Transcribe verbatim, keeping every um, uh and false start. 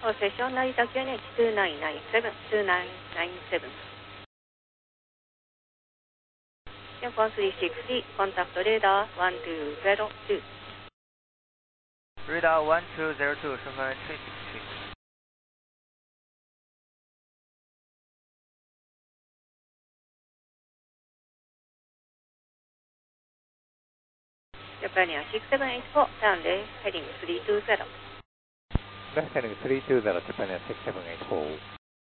All station Narita Q N H two nine nine seven, two nine nine seven. Yankon three six three, contact radar one two zero two. Radar one two zero two,身份three six three。 Japan six seven eight four, down there, heading three two zero. Left heading three two zero, Japan six seven eight four.